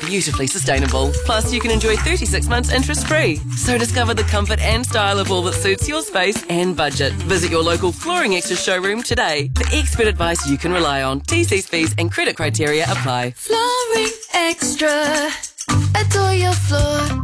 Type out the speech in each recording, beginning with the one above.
beautifully sustainable. Plus, you can enjoy 36 months interest-free. So discover the comfort and style of all that suits your space and budget. Visit your local Flooring Extra showroom today for expert advice you can rely on. TC's fees and credit criteria apply. Flooring Extra. Adore your floor.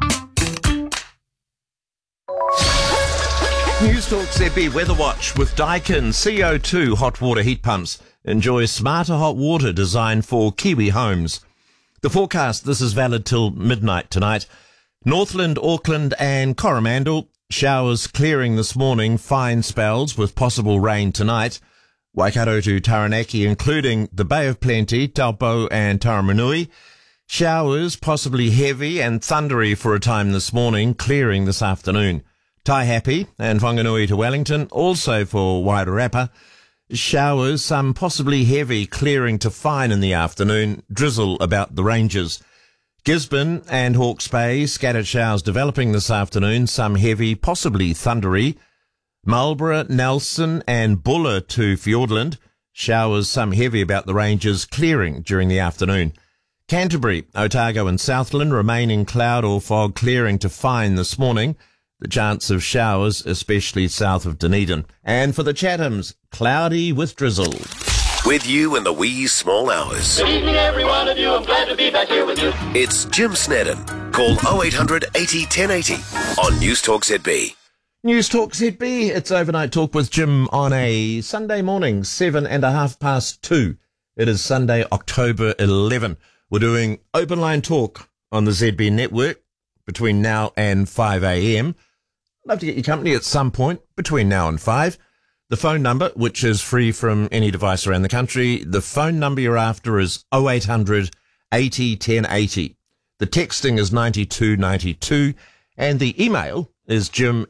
News Talk ZB Weather Watch with Daikin CO2 hot water heat pumps. Enjoy smarter hot water designed for Kiwi homes. The forecast, this is valid till midnight tonight. Northland, Auckland and Coromandel, showers clearing this morning, fine spells with possible rain tonight. Waikato to Taranaki, including the Bay of Plenty, Taupo and Taramanui. Showers possibly heavy and thundery for a time this morning, clearing this afternoon. Taihape and Whanganui to Wellington, also for Wairarapa. Showers, some possibly heavy, clearing to fine in the afternoon. Drizzle about the ranges. Gisborne and Hawke's Bay, scattered showers developing this afternoon, some heavy, possibly thundery. Marlborough, Nelson and Buller to Fiordland. Showers, some heavy about the ranges, clearing during the afternoon. Canterbury, Otago and Southland, remaining cloud or fog, clearing to fine this morning. The chance of showers, especially south of Dunedin. And for the Chathams, cloudy with drizzle. With you in the wee small hours. Good evening, every one of you. I'm glad to be back here with you. It's Jim Snedden. Call 0800 80 1080 on News Talk ZB. News Talk ZB, it's Overnight Talk with Jim on a Sunday morning, 2:07. It is Sunday, October 11. We're doing open line talk on the ZB network between now and 5 a.m. Love to get your company at some point between now and 5. The phone number, which is free from any device around the country, the phone number you're after is 0800 80 1080. The texting is 9292, and the email is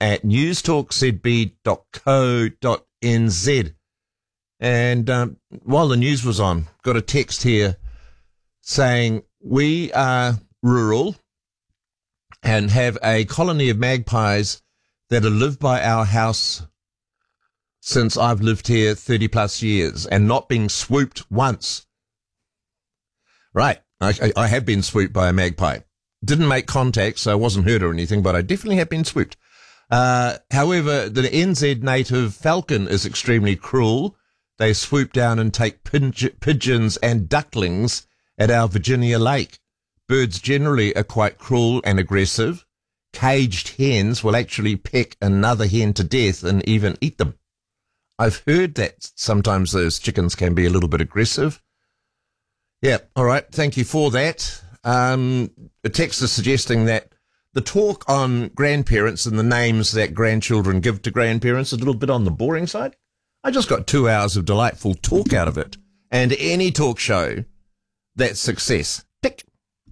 jim@newstalkzb.co.nz. And while the news was on, got a text here saying, we are rural and have a colony of magpies that have lived by our house since I've lived here 30 plus years and not been swooped once. Right. I have been swooped by a magpie. Didn't make contact, so I wasn't hurt or anything, but I definitely have been swooped. However, the NZ native falcon is extremely cruel. They swoop down and take pigeons and ducklings at our Virginia lake. Birds generally are quite cruel and aggressive. Caged hens will actually peck another hen to death and even eat them. I've heard that sometimes those chickens can be a little bit aggressive. Yeah, all right. Thank you for that. A text is suggesting that the talk on grandparents and the names that grandchildren give to grandparents is a little bit on the boring side. I just got 2 hours of delightful talk out of it. And any talk show, that's success. Tick.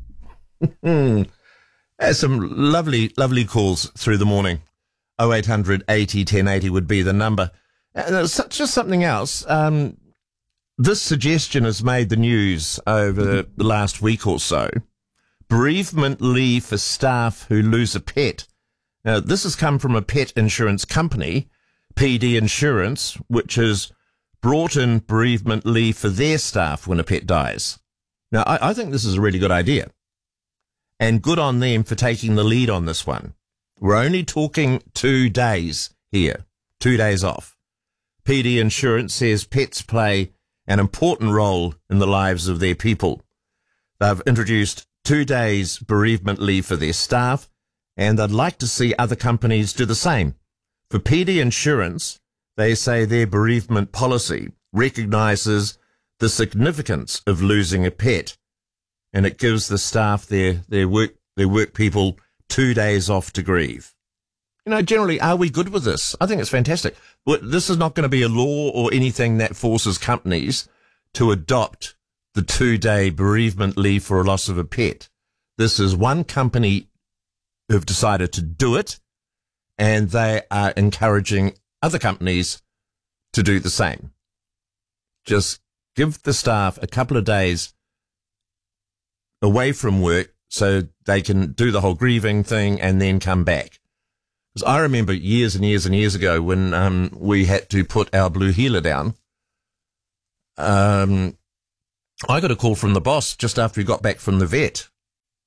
Some lovely, lovely calls through the morning. 0800 80 1080 would be the number. Just something else. This suggestion has made the news over the last week or so. Bereavement leave for staff who lose a pet. Now, this has come from a pet insurance company, PD Insurance, which has brought in bereavement leave for their staff when a pet dies. Now, I think this is a really good idea. And good on them for taking the lead on this one. We're only talking 2 days here, 2 days off. PD Insurance says pets play an important role in the lives of their people. They've introduced 2 days bereavement leave for their staff, and they'd like to see other companies do the same. For PD Insurance, they say their bereavement policy recognises the significance of losing a pet, and it gives the staff, their work people 2 days off to grieve. You know, generally, are we good with this? I think it's fantastic. But this is not going to be a law or anything that forces companies to adopt the 2-day bereavement leave for a loss of a pet. This is one company who've decided to do it, and they are encouraging other companies to do the same. Just give the staff a couple of days away from work so they can do the whole grieving thing and then come back. Because I remember years and years and years ago when we had to put our blue heeler down, I got a call from the boss just after he got back from the vet.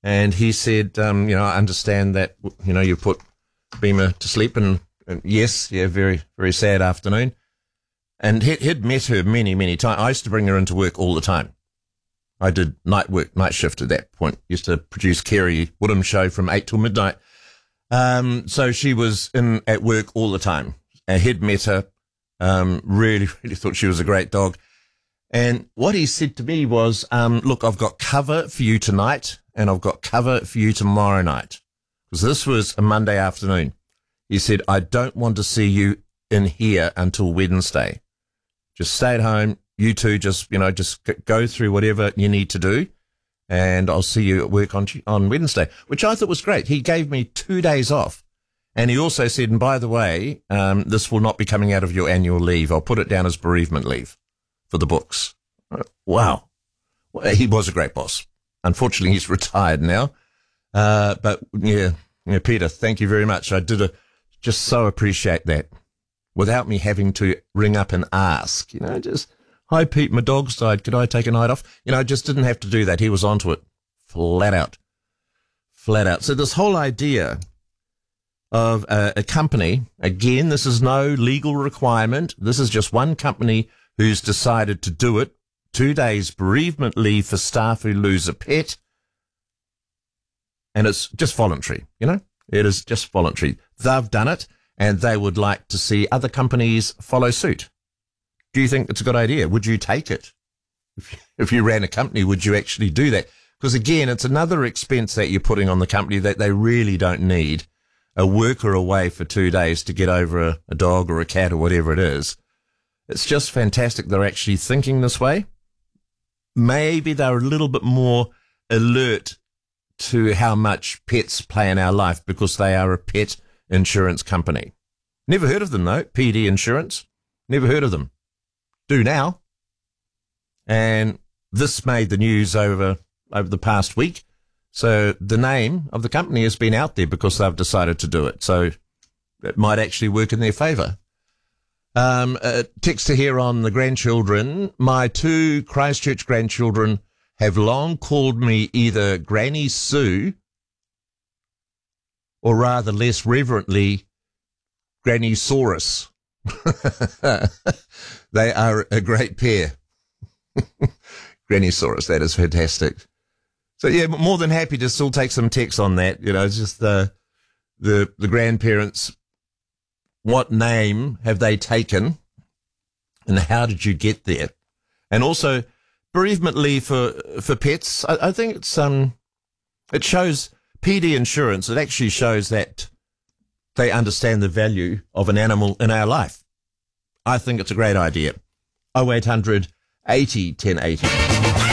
And he said, I understand that, you put Beamer to sleep, and yes, very, very sad afternoon. And he'd met her many, many times. I used to bring her into work all the time. I did night shift at that point. Used to produce Kerry Woodham's show from 8 till midnight. So she was in at work all the time. And he'd met her, really, really thought she was a great dog. And what he said to me was, look, I've got cover for you tonight, and I've got cover for you tomorrow night. Because this was a Monday afternoon. He said, I don't want to see you in here until Wednesday. Just stay at home. You two just go through whatever you need to do, and I'll see you at work on Wednesday, which I thought was great. He gave me 2 days off. And he also said, and by the way, this will not be coming out of your annual leave. I'll put it down as bereavement leave for the books. Wow. Well, he was a great boss. Unfortunately, he's retired now. But yeah, Peter, thank you very much. I just so appreciate that without me having to ring up and ask, just, hi, Pete, my dog's died. Could I take a night off? I just didn't have to do that. He was onto it flat out. So this whole idea of a company, again, this is no legal requirement. This is just one company who's decided to do it. 2 days bereavement leave for staff who lose a pet. And it's just voluntary, It is just voluntary. They've done it, and they would like to see other companies follow suit. Do you think it's a good idea? Would you take it? If you ran a company, would you actually do that? Because again, it's another expense that you're putting on the company that they really don't need. A worker away for 2 days to get over a dog or a cat or whatever it is. It's just fantastic they're actually thinking this way. Maybe they're a little bit more alert to how much pets play in our life because they are a pet insurance company. Never heard of them though, PD Insurance. Never heard of them. Do now. And this made the news over the past week. So the name of the company has been out there because they've decided to do it. So it might actually work in their favour. Text to here on the grandchildren. My 2 Christchurch grandchildren have long called me either Granny Sue or rather less reverently, Granny Saurus. They are a great pair. Granny Saurus, that is fantastic. So yeah, more than happy to still take some text on that. It's just the grandparents. What name have they taken, and how did you get there? And also, bereavement leave for pets. I think it shows PD Insurance. It actually shows that they understand the value of an animal in our life. I think it's a great idea. 0800 80 1080.